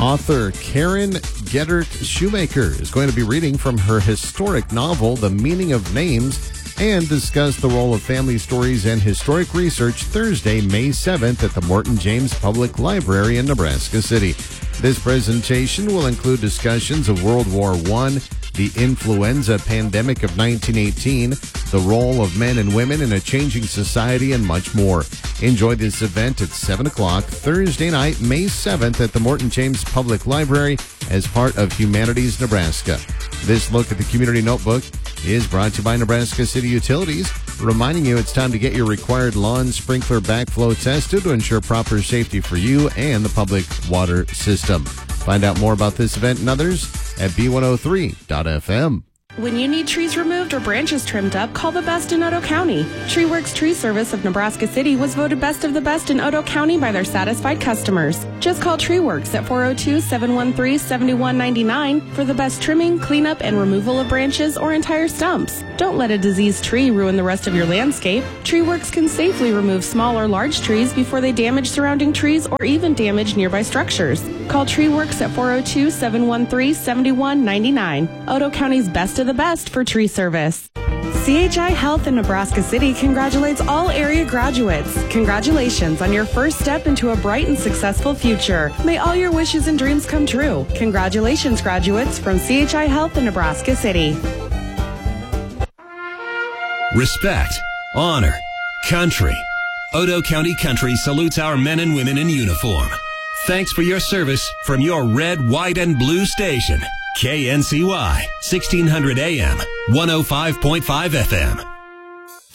Author Karen Gedert Shoemaker is going to be reading from her historic novel, The Meaning of Names, and discuss the role of family stories and historic research Thursday, May 7th at the Morton James Public Library in Nebraska City. This presentation will include discussions of World War I, the influenza pandemic of 1918, the role of men and women in a changing society, and much more. Enjoy this event at 7 o'clock Thursday night, May 7th at the Morton James Public Library as part of Humanities Nebraska. This look at the Community Notebook is brought to you by Nebraska City Utilities, reminding you it's time to get your required lawn sprinkler backflow tested to ensure proper safety for you and the public water system. Find out more about this event and others at B103.fm. When you need trees removed or branches trimmed up, call the best in Otoe County. TreeWorks Tree Service of Nebraska City was voted best of the best in Otoe County by their satisfied customers. Just call TreeWorks at 402-713-7199 for the best trimming, cleanup, and removal of branches or entire stumps. Don't let a diseased tree ruin the rest of your landscape. TreeWorks can safely remove small or large trees before they damage surrounding trees or even damage nearby structures. Call TreeWorks at 402-713-7199. Otoe County's best of the best for tree service. CHI Health in Nebraska City congratulates all area graduates. Congratulations on your first step into a bright and successful future. May all your wishes and dreams come true. Congratulations, graduates from CHI Health in Nebraska City. Respect, honor, country. Otoe County Country salutes our men and women in uniform. Thanks for your service from your red, white, and blue station. KNCY, 1600 AM, 105.5 FM.